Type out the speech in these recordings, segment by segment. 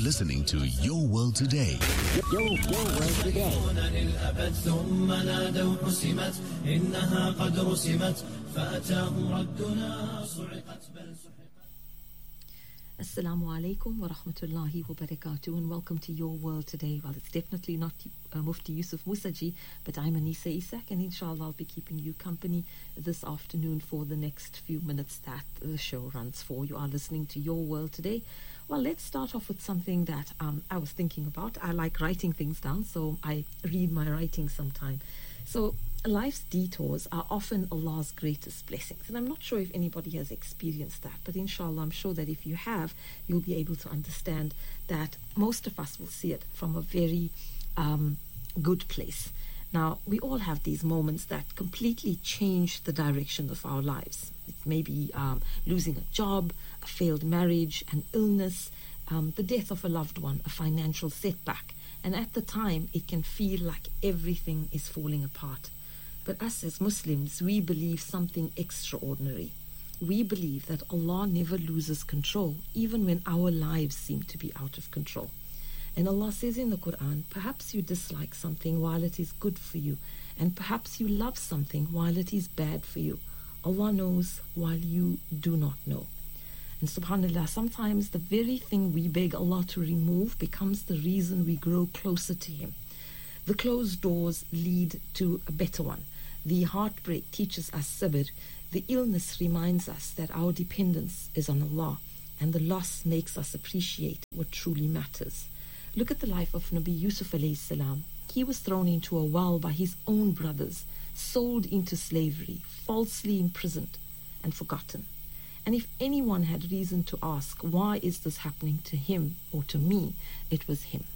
listening to Your World Today. Your World Today. Assalamu alaikum wa rahmatullahi wa barakatuh, and welcome to Your World Today. Well, it's definitely not Mufti Yusuf Musaji, but I'm Anisa Isak, and inshallah I'll be keeping you company this afternoon for the next few minutes that the show runs for. You are listening to Your World Today. Well, let's start off with something that I was thinking about. I like writing things down, so I read my writing sometime. So life's detours are often Allah's greatest blessings, and I'm not sure if anybody has experienced that, but inshallah I'm sure that if you have, you'll be able to understand that most of us will see it from a very good place. Now, we all have these moments that completely change the direction of our lives. It may be losing a job, a failed marriage, an illness, the death of a loved one, a financial setback. And at the time, it can feel like everything is falling apart. But us as Muslims, we believe something extraordinary. We believe that Allah never loses control, even when our lives seem to be out of control. And Allah says in the Quran, perhaps you dislike something while it is good for you, and perhaps you love something while it is bad for you. Allah knows while you do not know. And subhanAllah, sometimes the very thing we beg Allah to remove becomes the reason we grow closer to Him. The closed doors lead to a better one. The heartbreak teaches us sabr. The illness reminds us that our dependence is on Allah. And the loss makes us appreciate what truly matters. Look at the life of Nabi Yusuf alayhi salam. He was thrown into a well by his own brothers, sold into slavery, falsely imprisoned, and forgotten. And if anyone had reason to ask, why is this happening to him or to me, it was him.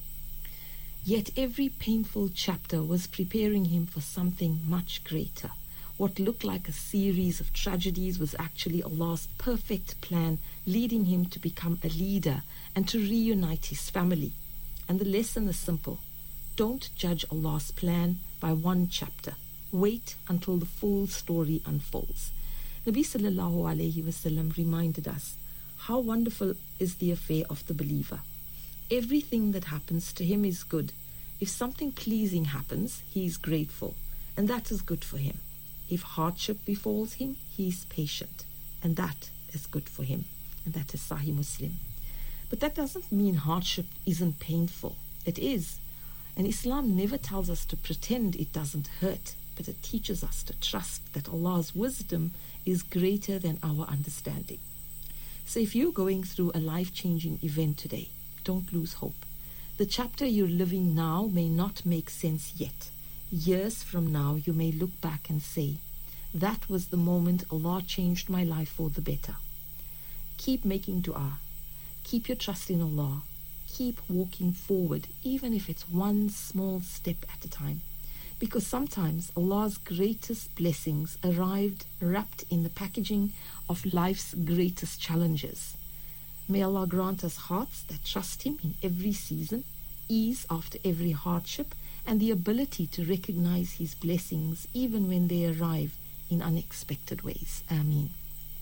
Yet every painful chapter was preparing him for something much greater. What looked like a series of tragedies was actually Allah's perfect plan, leading him to become a leader and to reunite his family. And the lesson is simple. Don't judge Allah's plan by one chapter. Wait until the full story unfolds. Nabi sallallahu alayhi wasallam reminded us how wonderful is the affair of the believer. Everything that happens to him is good. If something pleasing happens, he is grateful, and that is good for him. If hardship befalls him, he is patient, and that is good for him. And that is Sahih Muslim. But that doesn't mean hardship isn't painful. It is. And Islam never tells us to pretend it doesn't hurt, but it teaches us to trust that Allah's wisdom is greater than our understanding. So if you're going through a life-changing event today, don't lose hope. The chapter you're living now may not make sense yet. Years from now, you may look back and say, that was the moment Allah changed my life for the better. Keep making dua. Keep your trust in Allah. Keep walking forward, even if it's one small step at a time. Because sometimes Allah's greatest blessings arrived wrapped in the packaging of life's greatest challenges. May Allah grant us hearts that trust Him in every season, ease after every hardship, and the ability to recognize His blessings even when they arrive in unexpected ways. Ameen.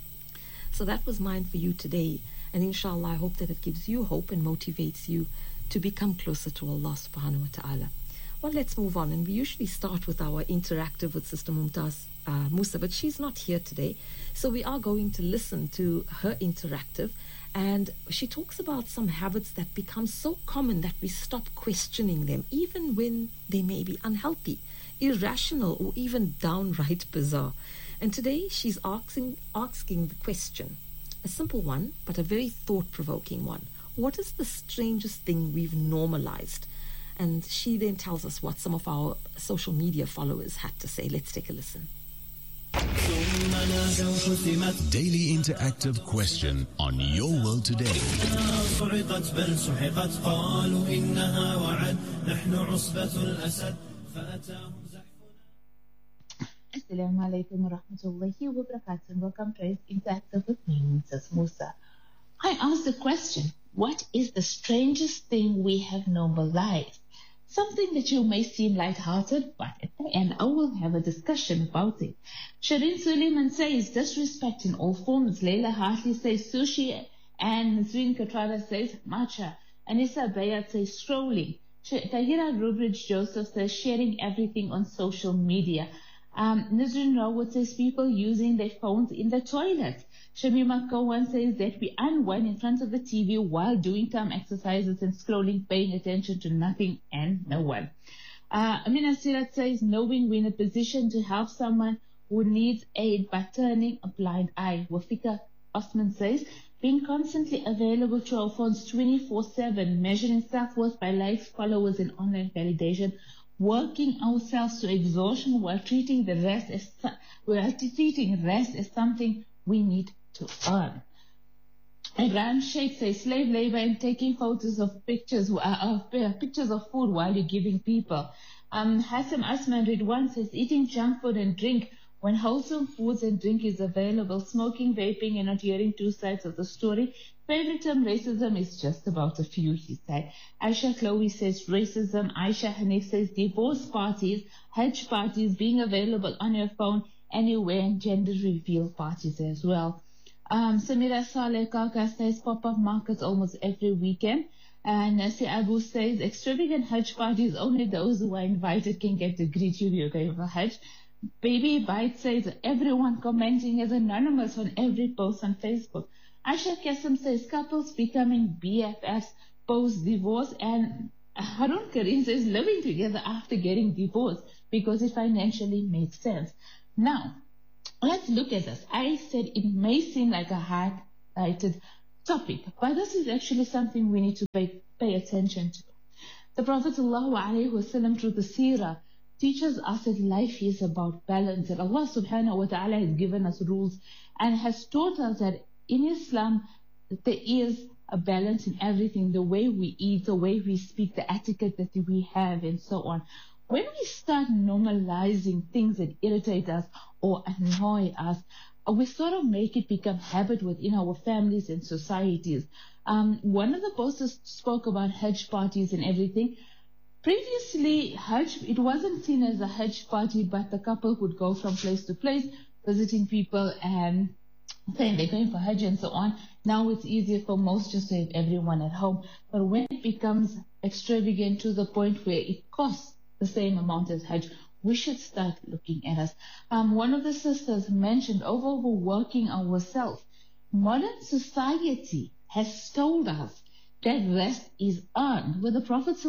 So that was mine for you today. And inshallah, I hope that it gives you hope and motivates you to become closer to Allah subhanahu wa ta'ala. Well, let's move on. And we usually start with our interactive with Sister Mumtaz Musa, but she's not here today. So we are going to listen to her interactive. And she talks about some habits that become so common that we stop questioning them, even when they may be unhealthy, irrational, or even downright bizarre. And today she's asking the question, a simple one, but a very thought-provoking one. What is the strangest thing we've normalized? And she then tells us what some of our social media followers had to say. Let's take a listen. Daily interactive question on Your World Today. Assalamu alaikum wa rahmatullahi wa barakatuh, and welcome to Interactive with me, Mrs. Musa. I asked the question, what is the strangest thing we have normalized? Something that you may seem light-hearted, but at the end I will have a discussion about it. Shireen Suleiman says disrespect in all forms. Layla Hartley says sushi, and Nazreen Katrada says matcha. Anissa Bayat says scrolling. Tahira Rubridge Joseph says sharing everything on social media. Nizrin Rawat says people using their phones in the toilet. Shamima Kawan says that we unwind in front of the TV while doing time exercises and scrolling, paying attention to nothing and no one. Amina Sirat says knowing we're in a position to help someone who needs aid by turning a blind eye. Wafika Osman says being constantly available to our phones 24/7, measuring self-worth by likes, followers, and online validation, working ourselves to exhaustion while treating rest as something we need to earn. Ibrahim Sheikh says slave labor and taking photos of pictures of food while you're giving people. Hassan Asman Ridwan says eating junk food and drink when wholesome foods and drink is available, smoking, vaping, and not hearing two sides of the story. Favorite term, racism, is just about a few, he said. Aisha Chloe says racism. Aisha Hanif says divorce parties, Hajj parties being available on your phone anywhere, and gender reveal parties as well. Samira Saleh Kaka says pop-up markets almost every weekend. And Nasi Abu says extravagant Hajj parties, only those who are invited can get to greet you. You're going for Hajj. Baby Bite says everyone commenting as anonymous on every post on Facebook. Asha Kasim says couples becoming BFFs post-divorce, and Harun Karim says living together after getting divorced because it financially makes sense. Now, let's look at this. I said it may seem like a hard-lighted topic, but this is actually something we need to pay attention to. The Prophet ﷺ through the seerah teaches us that life is about balance, that Allah subhanahu wa ta'ala has given us rules and has taught us that in Islam there is a balance in everything, the way we eat, the way we speak, the etiquette that we have, and so on. When we start normalizing things that irritate us or annoy us, we sort of make it become habit within our families and societies. One of the posters spoke about Hajj parties and everything. Previously, Hajj, it wasn't seen as a Hajj party, but the couple would go from place to place, visiting people and saying they're going for Hajj and so on. Now it's easier for most just to have everyone at home. But when it becomes extravagant to the point where it costs the same amount as Hajj, we should start looking at us. One of the sisters mentioned overworking ourselves. Modern society has told us that rest is earned, where the Prophet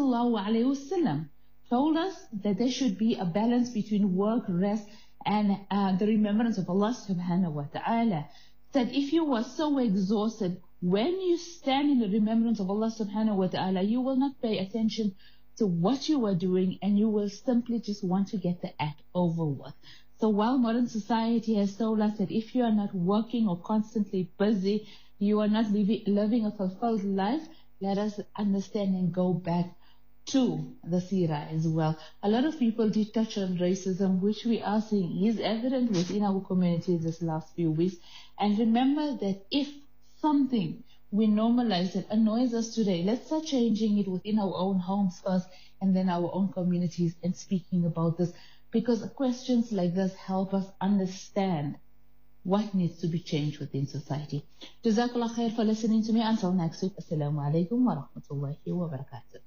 ﷺ told us that there should be a balance between work, rest, and the remembrance of Allah subhanahu wa ta'ala. That if you were so exhausted, when you stand in the remembrance of Allah subhanahu wa ta'ala, you will not pay attention to what you are doing, and you will simply just want to get the act over with. So while modern society has told us that if you are not working or constantly busy, you are not living a fulfilled life, let us understand and go back to the seerah as well. A lot of people did touch on racism, which we are seeing is evident within our community this last few weeks. And remember that if something we normalize that annoys us today, let's start changing it within our own homes first, and then our own communities, and speaking about this, because questions like this help us understand what needs to be changed within society. Jazakallah khair for listening to me. Until next week, Assalamu alaikum wa rahmatullahi wa barakatuh.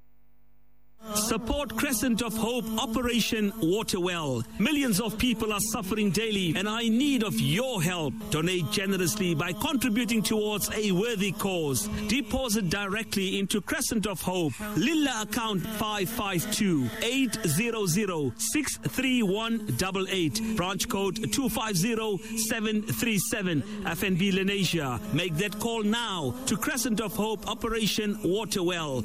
Support Crescent of Hope Operation Waterwell. Millions of people are suffering daily and are in need of your help. Donate generously by contributing towards a worthy cause. Deposit directly into Crescent of Hope, Lilla account 552-800-63188, branch code 250737, FNB Lenasia. Make that call now to Crescent of Hope Operation Waterwell,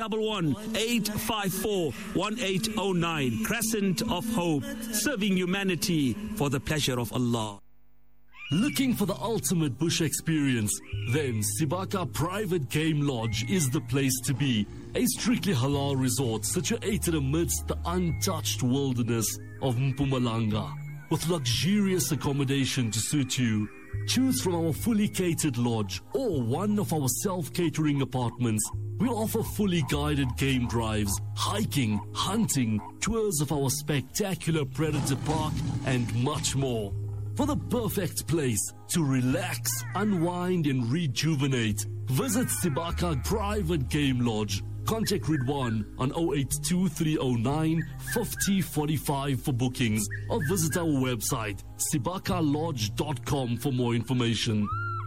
011-854-1809. Crescent of Hope, serving humanity for the pleasure of Allah. Looking for the ultimate bush experience? Then Sibaka Private Game Lodge is the place to be. A strictly halal resort situated amidst the untouched wilderness of Mpumalanga, with luxurious accommodation to suit you. Choose from our fully catered lodge or one of our self-catering apartments. We offer fully guided game drives, hiking, hunting, tours of our spectacular Predator Park, and much more. For the perfect place to relax, unwind, and rejuvenate, Visit Sibaka Private Game Lodge. Contact Ridwan on 082309 5045 for bookings or visit our website sibakalodge.com for more information.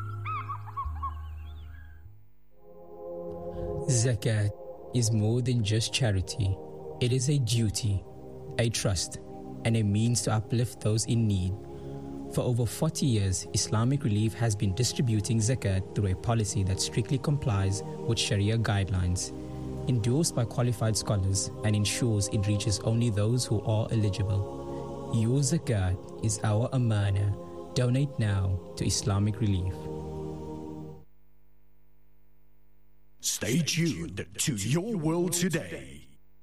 Zakat is more than just charity. It is a duty, a trust, and a means to uplift those in need. For over 40 years, Islamic Relief has been distributing zakat through a policy that strictly complies with Sharia guidelines, endorsed by qualified scholars, and ensures it reaches only those who are eligible. Your zakat is our amana. Donate now to Islamic Relief. Stay tuned to Your World Today.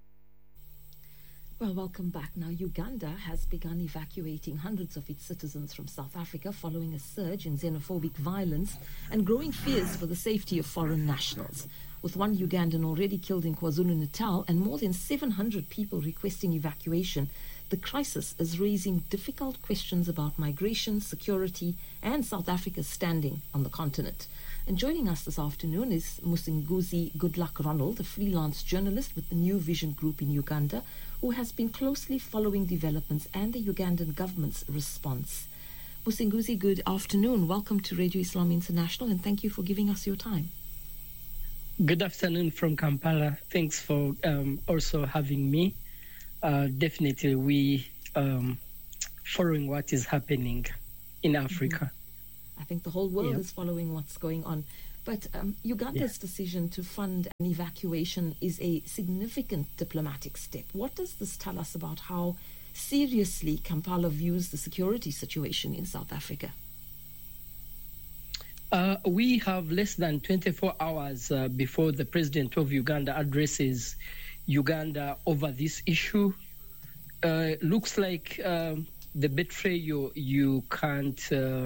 Well, welcome back. Now, Uganda has begun evacuating hundreds of its citizens from South Africa following a surge in xenophobic violence and growing fears for the safety of foreign nationals. With one Ugandan already killed in KwaZulu-Natal and more than 700 people requesting evacuation, the crisis is raising difficult questions about migration, security, and South Africa's standing on the continent. And joining us this afternoon is Musinguzi Goodluck Ronald, a freelance journalist with the New Vision Group in Uganda, who has been closely following developments and the Ugandan government's response. Musinguzi, good afternoon. Welcome to Radio Islam International, and thank you for giving us your time. Good afternoon from Kampala. Thanks for also having me. Definitely, we following what is happening in Africa. I think the whole world is following what's going on. But Uganda's decision to fund an evacuation is a significant diplomatic step. What does this tell us about how seriously Kampala views the security situation in South Africa? We have less than 24 hours before the president of Uganda addresses Uganda over this issue. Looks like the betrayal you can't...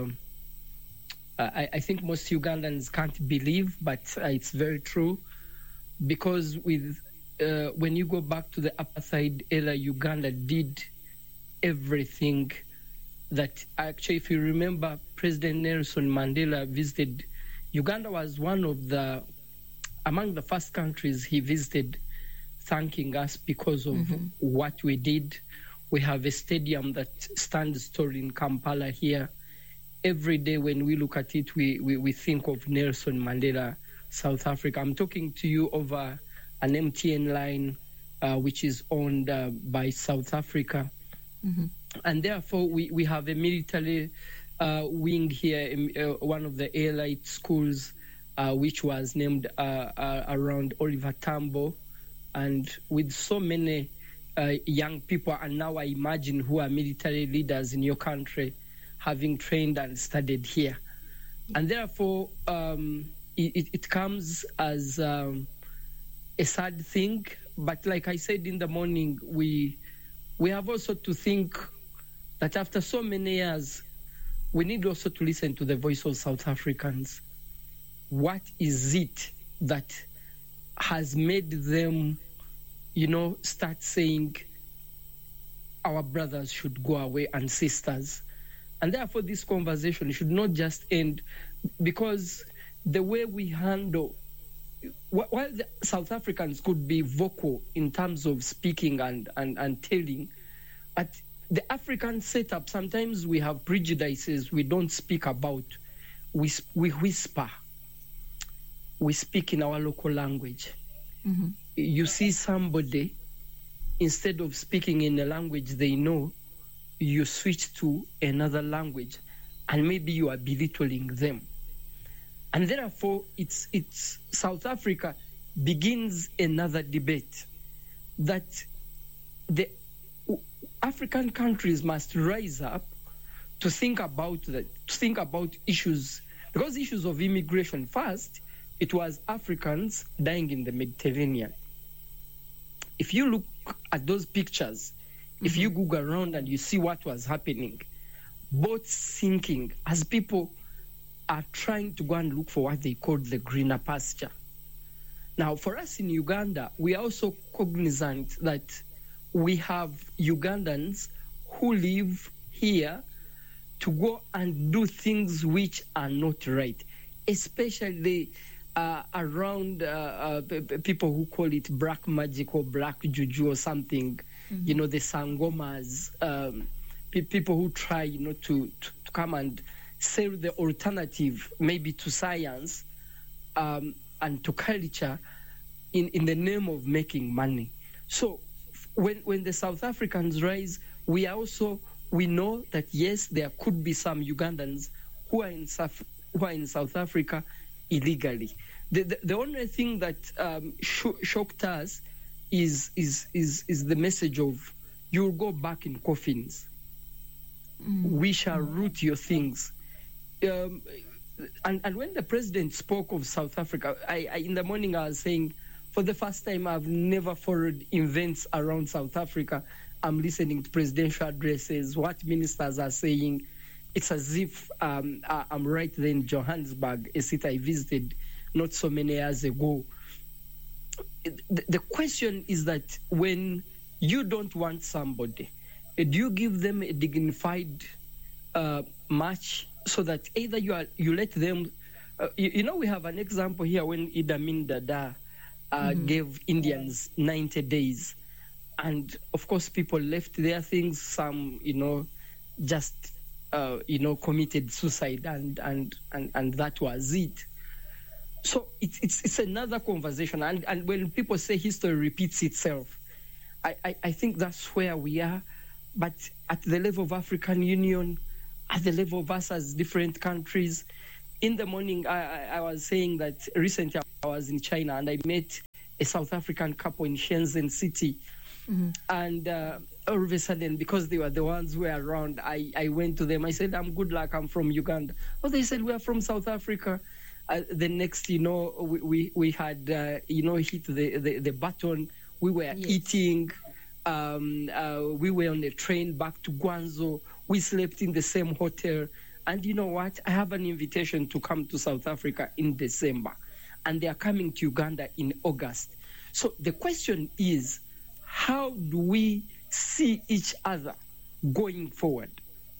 I think most Ugandans can't believe, but it's very true, because with when you go back to the apartheid era, Uganda did everything that actually, if you remember, President Nelson Mandela visited Uganda, was one of among the first countries he visited, thanking us because of what we did. We have a stadium that stands tall in Kampala here. Every day when we look at it, we think of Nelson Mandela, South Africa. I'm talking to you over an MTN line, which is owned by South Africa. And therefore, we have a military wing here, one of the elite schools, which was named around Oliver Tambo. And with so many young people, and now I imagine who are military leaders in your country, having trained and studied here. And therefore, it comes as a sad thing. But like I said in the morning, we have also to think that after so many years, we need also to listen to the voice of South Africans. What is it that has made them, start saying our brothers should go away and sisters? And therefore, this conversation should not just end, because the way we handle, while the South Africans could be vocal in terms of speaking and telling, but the African setup, sometimes we have prejudices we don't speak about. We whisper. We speak in our local language. You see somebody, instead of speaking in a language they know, you switch to another language, and maybe you are belittling them. And therefore, it's South Africa begins another debate that the African countries must rise up to think about issues, because issues of immigration, first, it was Africans dying in the Mediterranean. If you look at those pictures, if you Google around and you see what was happening, boats sinking as people are trying to go and look for what they called the greener pasture. Now, for us in Uganda, we are also cognizant that we have Ugandans who live here to go and do things which are not right, especially around people who call it black magic or black juju or something, you know, the sangomas, people who try, you know, to come and sell the alternative maybe to science and to culture in the name of making money. So when the South Africans rise, we know that yes, there could be some Ugandans who are in South Africa illegally. The only thing that shocked us is the message of you'll go back in coffins. We shall root your things. And when the president spoke of South Africa, I in the morning I was saying, for the first time, I've never followed events around South Africa. I'm listening to presidential addresses, what ministers are saying. It's as if I'm right there in Johannesburg, a city I visited not so many years ago. The question is that when you don't want somebody, do you give them a dignified match so that either you let them... you know, we have an example here when Idi Amin Dada gave Indians 90 days. And, of course, people left their things. Some, you know, just, committed suicide and that was it. So it's another conversation. And when people say history repeats itself, I think that's where we are. But at the level of African Union, at the level of us as different countries, in the morning, I was saying that recently I was in China and I met a South African couple in Shenzhen City. And all of a sudden, because they were the ones who were around, I went to them. I said, I'm good luck, I'm from Uganda. Oh, they said, we are from South Africa. The next, we had, hit the button. We were eating. We were on a train back to Guangzhou. We slept in the same hotel. And you know what? I have an invitation to come to South Africa in December. And they are coming to Uganda in August. So the question is, how do we see each other going forward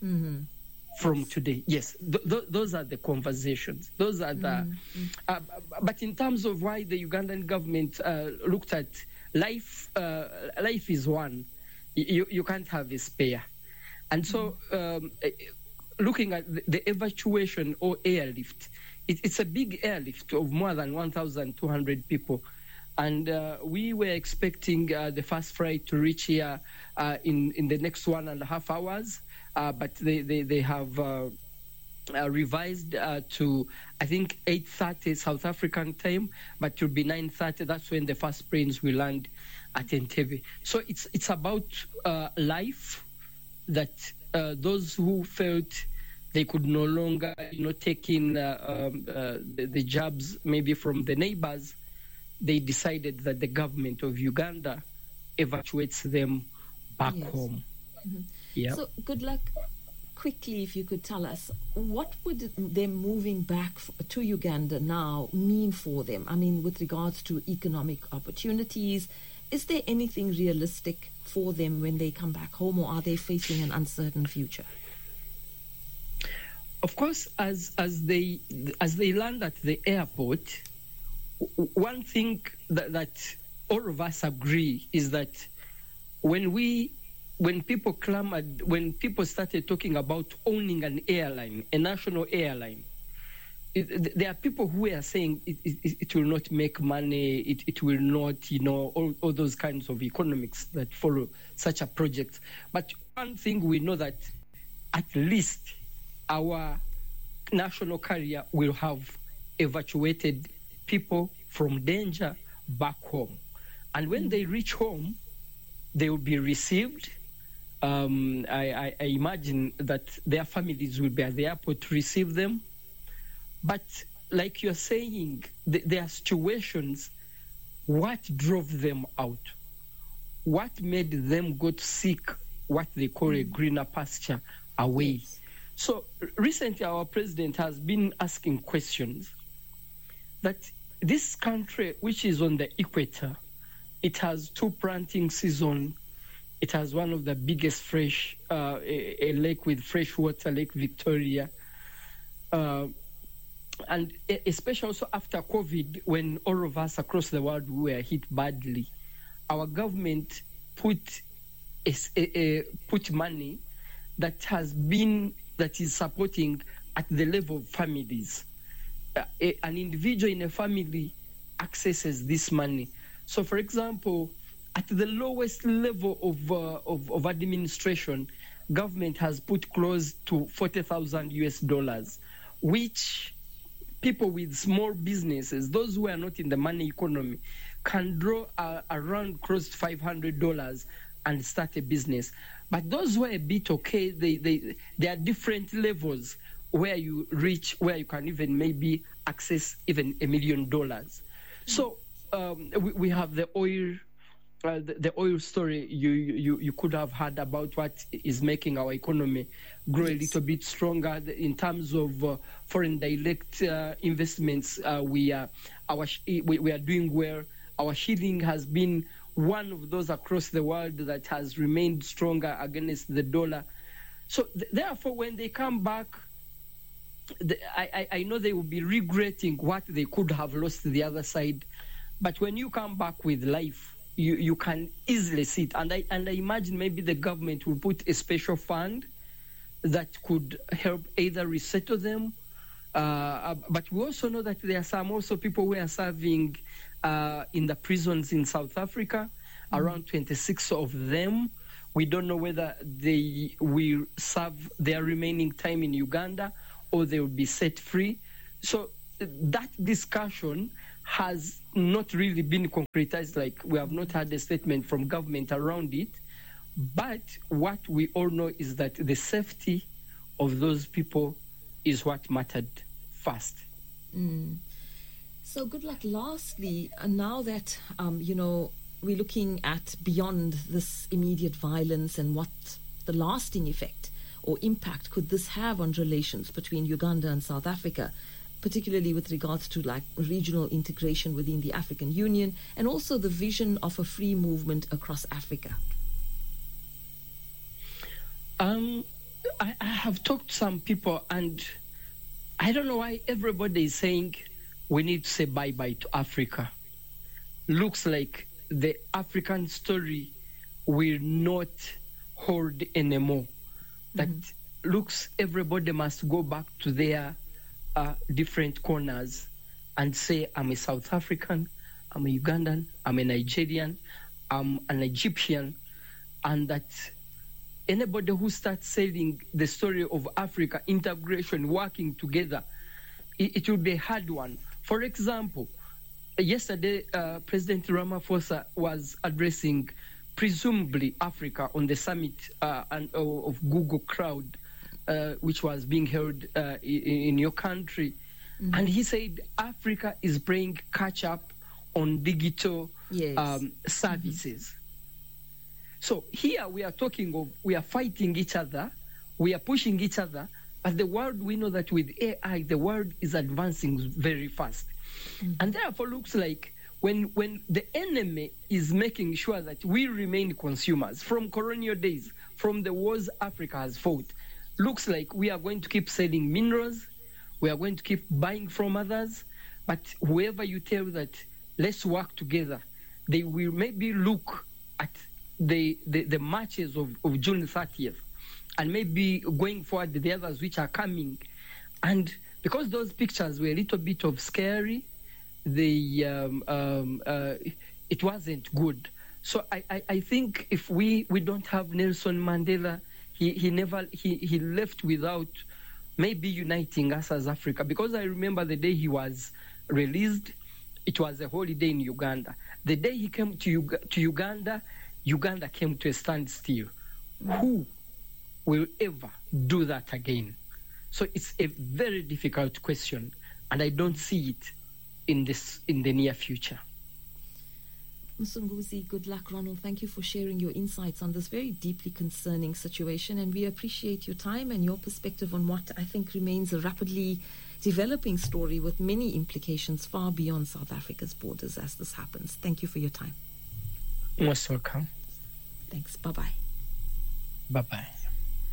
from today? Yes, those are the conversations. Those are the... but in terms of why the Ugandan government looked at life, life is one. You can't have a spare. And so looking at the evacuation or airlift, it's a big airlift of more than 1,200 people. And we were expecting the first flight to reach here in the next 1.5 hours, but they have revised to, I think, 8:30 South African time, but it will be 9:30. That's when the first planes will land at Entebbe. So it's about life, that those who felt they could no longer, take in the jobs maybe from the neighbors, they decided that the government of Uganda evacuates them back home. Yeah. So, good luck. Quickly, if you could tell us, what would them moving back to Uganda now mean for them? I mean, with regards to economic opportunities, is there anything realistic for them when they come back home, or are they facing an uncertain future? Of course, as they land at the airport, one thing that all of us agree is that when people started talking about owning an airline, a national airline, there are people who are saying it will not make money, it will not, all those kinds of economics that follow such a project. But one thing we know, that at least our national carrier will have evacuated people from danger back home. And when they reach home, they will be received. I imagine that their families will be at the airport to receive them. But like you're saying, there are situations, what drove them out? What made them go to seek what they call a greener pasture away? So recently our president has been asking questions that this country, which is on the equator, it has 2 planting seasons. It has one of the biggest a lake with fresh water, Lake Victoria. and especially also after COVID, when all of us across the world were hit badly, our government put money that is supporting at the level of families. An individual in a family accesses this money. So, for example, at the lowest level of administration, government has put close to $40,000, which people with small businesses, those who are not in the money economy, can draw around close to $500 and start a business. But those who are a bit okay, there are different levels where you reach, where you can even maybe access even $1 million. So we have the oil. The oil story, you could have heard about what is making our economy grow a little bit stronger in terms of foreign direct investments. We are doing well. Our shilling has been one of those across the world that has remained stronger against the dollar. So therefore, when they come back, I know they will be regretting what they could have lost the other side. But when you come back with life, you can easily see it. And I imagine maybe the government will put a special fund that could help either resettle them. But we also know that there are some also people who are serving in the prisons in South Africa, around 26 of them. We don't know whether they will serve their remaining time in Uganda or they will be set free. So that discussion has not really been concretized. Like, we have not had a statement from government around it. But what we all know is that the safety of those people is what mattered first. So good luck. Lastly, now that we're looking at beyond this immediate violence and what the lasting effect or impact could this have on relations between Uganda and South Africa, particularly with regards to like regional integration within the African Union and also the vision of a free movement across Africa? I have talked to some people, and I don't know why everybody is saying we need to say bye-bye to Africa. Looks like the African story will not hold anymore. That looks everybody must go back to their different corners and say, I'm a South African, I'm a Ugandan, I'm a Nigerian, I'm an Egyptian, and that anybody who starts selling the story of Africa, integration, working together, it will be a hard one. For example, yesterday, President Ramaphosa was addressing presumably Africa on the summit of Google Cloud, which was being held in your country. And he said Africa is playing catch up on digital services. So here we are talking of, we are fighting each other, we are pushing each other, but the world, we know that with AI, the world is advancing very fast. And therefore looks like when the enemy is making sure that we remain consumers from colonial days, from the wars Africa has fought, looks like we are going to keep selling minerals, we are going to keep buying from others, but whoever you tell that let's work together, they will maybe look at the marches of June 30th and maybe going forward the others which are coming. And because those pictures were a little bit of scary, it wasn't good. So I think if we don't have Nelson Mandela, he left without maybe uniting us as Africa. Because I remember the day he was released, it was a holiday in Uganda. The day he came to Uganda, Uganda came to a standstill. Who will ever do that again? So it's a very difficult question, and I don't see it in the near future. Msunguzi, good luck. Ronald, thank you for sharing your insights on this very deeply concerning situation, and we appreciate your time and your perspective on what I think remains a rapidly developing story with many implications far beyond South Africa's borders as this happens. Thank you for your time. Most welcome. Thanks. Bye-bye. Bye-bye.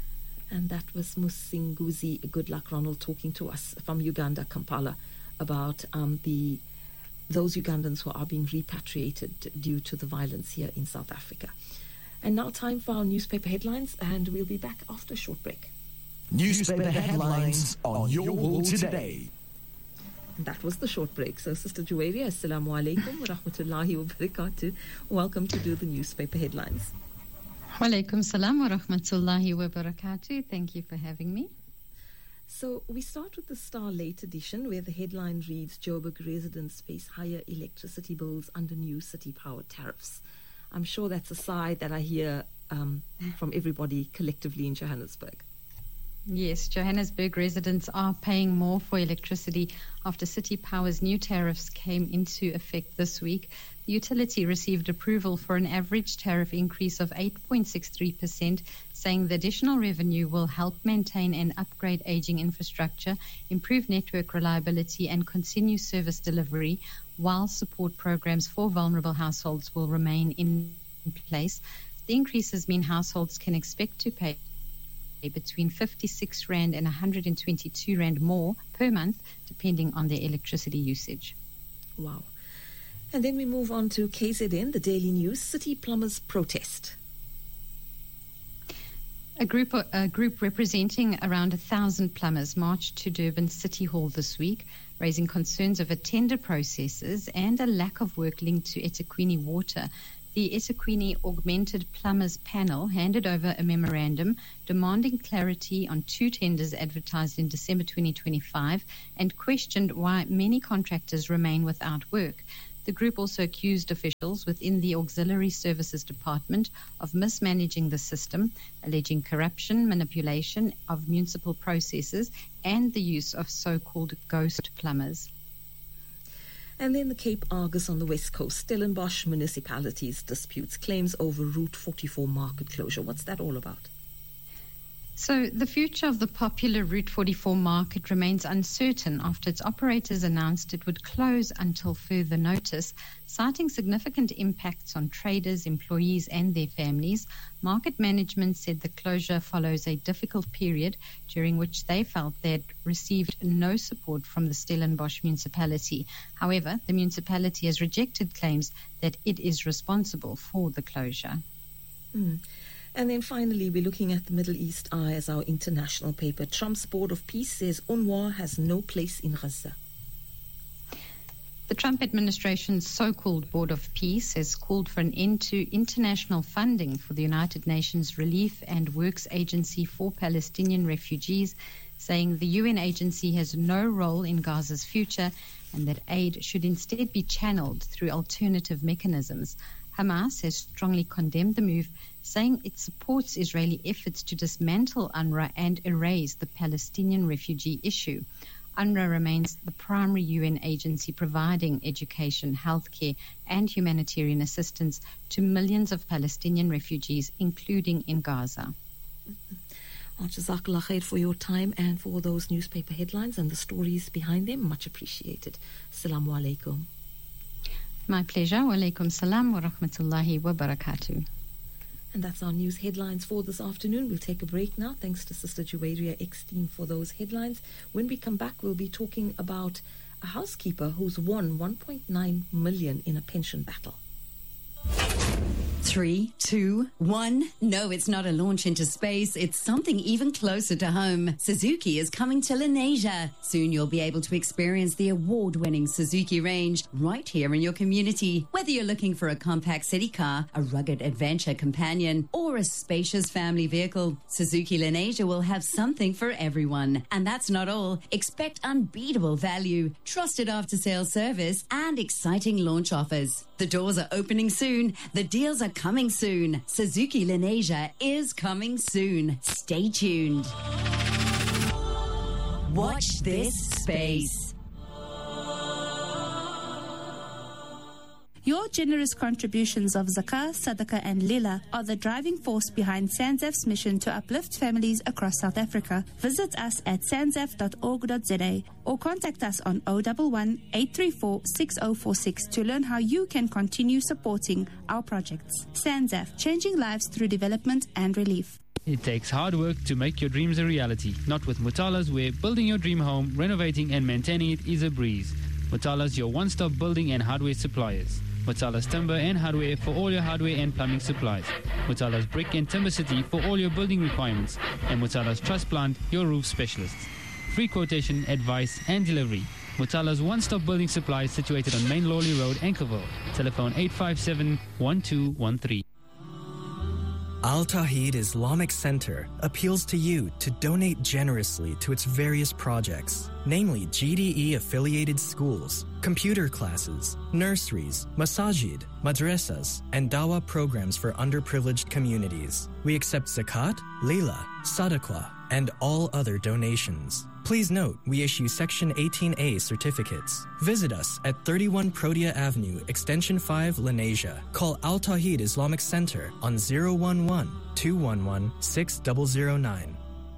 And that was Musinguzi Goodluck Ronald talking to us from Uganda, Kampala, about those Ugandans who are being repatriated due to the violence here in South Africa. And now time for our newspaper headlines, and we'll be back after a short break. Newspaper headlines on Your World Today. And that was the short break. So, Sister Juwaria, Assalamu alaikum wa rahmatullahi wa barakatuh. Welcome to do the newspaper headlines. Wa alaikum salam wa rahmatullahi wa barakatuh. Thank you for having me. So we start with the Star Late edition, where the headline reads, Joburg residents face higher electricity bills under new city power tariffs. I'm sure that's a sigh that I hear from everybody collectively in Johannesburg. Yes, Johannesburg residents are paying more for electricity after City Power's new tariffs came into effect this week. The utility received approval for an average tariff increase of 8.63%, saying the additional revenue will help maintain and upgrade aging infrastructure, improve network reliability, and continue service delivery, while support programs for vulnerable households will remain in place. The increases mean households can expect to pay between 56 Rand and 122 Rand more per month, depending on their electricity usage. Wow. And then we move on to KZN, the Daily News. City plumbers protest. A group representing around 1,000 plumbers marched to Durban City Hall this week, raising concerns over tender processes and a lack of work linked to eThekwini Water. The eThekwini Augmented Plumbers Panel handed over a memorandum demanding clarity on 2 tenders advertised in December 2025 and questioned why many contractors remain without work. The group also accused officials within the Auxiliary Services Department of mismanaging the system, alleging corruption, manipulation of municipal processes, and the use of so-called ghost plumbers. And then the Cape Argus on the West Coast. Stellenbosch municipalities disputes claims over Route 44 market closure. What's that all about? So the future of the popular Route 44 market remains uncertain after its operators announced it would close until further notice, citing significant impacts on traders, employees and their families. Market management said the closure follows a difficult period during which they felt they had received no support from the Stellenbosch municipality. However, the municipality has rejected claims that it is responsible for the closure. And then finally, we're looking at the Middle East Eye as our international paper. Trump's Board of Peace says UNRWA has no place in Gaza. The Trump administration's so-called Board of Peace has called for an end to international funding for the United Nations Relief and Works Agency for Palestinian Refugees, saying the UN agency has no role in Gaza's future and that aid should instead be channeled through alternative mechanisms. Hamas has strongly condemned the move, saying it supports Israeli efforts to dismantle UNRWA and erase the Palestinian refugee issue. UNRWA remains the primary UN agency providing education, healthcare and humanitarian assistance to millions of Palestinian refugees, including in Gaza. Jazakallah khair for your time and for those newspaper headlines and the stories behind them. Much appreciated. Assalamu alaikum. My pleasure. Wa alaikum salam wa rahmatullahi wa barakatuh. And that's our news headlines for this afternoon. We'll take a break now. Thanks to Sister Juwaria Eckstein for those headlines. When we come back, we'll be talking about a housekeeper who's won 1.9 million in a pension battle. 3, 2, 1. No, it's not a launch into space. It's something even closer to home. Suzuki is coming to Lenasia. Soon you'll be able to experience the award-winning Suzuki range right here in your community. Whether you're looking for a compact city car, a rugged adventure companion, or a spacious family vehicle, Suzuki Lenasia will have something for everyone. And that's not all. Expect unbeatable value, trusted after-sales service, and exciting launch offers. The doors are opening soon. The deals are coming soon. Suzuki Lenasia is coming soon. Stay tuned. Watch this space. Your generous contributions of zakah, sadaqah and lila are the driving force behind SANZAF's mission to uplift families across South Africa. Visit us at sanzaf.org.za or contact us on 011 834 6046 to learn how you can continue supporting our projects. SANZAF, changing lives through development and relief. It takes hard work to make your dreams a reality. Not with Mutala's, where building your dream home, renovating and maintaining it is a breeze. Mutala's, your one-stop building and hardware suppliers. Mutala's Timber and Hardware for all your hardware and plumbing supplies. Mutala's Brick and Timber City for all your building requirements. And Mutala's Truss Plant, your roof specialists. Free quotation, advice and delivery. Mutala's one-stop building supplies situated on Main Lawley Road, Anchorville. Telephone 857-1213. Al Tawheed Islamic Center appeals to you to donate generously to its various projects, namely GDE-affiliated schools, computer classes, nurseries, masajid, madrasas, and dawah programs for underprivileged communities. We accept zakat, lila, sadaqah, and all other donations. Please note, we issue Section 18A certificates. Visit us at 31 Protea Avenue, Extension 5, Lenasia. Call Al Tawheed Islamic Center on 011-211-6009.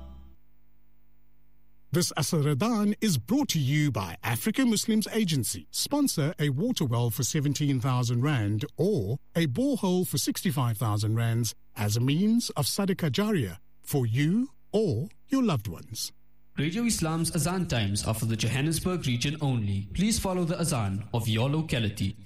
This Asaradan is brought to you by Africa Muslims Agency. Sponsor a water well for 17,000 Rand or a borehole for 65,000 Rands as a means of Sadaqah Jariyah for you or your loved ones. Radio Islam's Azan times are for the Johannesburg region only. Please follow the Azan of your locality.